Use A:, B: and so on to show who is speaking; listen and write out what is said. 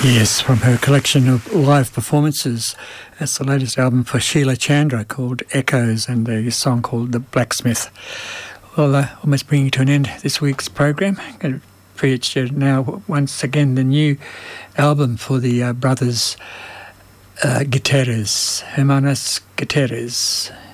A: Yes, from her collection of live performances. That's the latest album for Sheila Chandra called Echoes, and a song called The Blacksmith. Well, almost bringing to an end this week's program. I'm going to feature now once again the new album for the brothers Gutierrez, Hermanos Gutierrez.